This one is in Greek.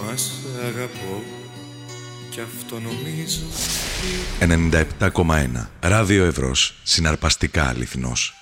Μα σ' αγαπώ κι αυτό νομίζω. 97,1 Ράδιο Εύρος, συναρπαστικά αληθινός.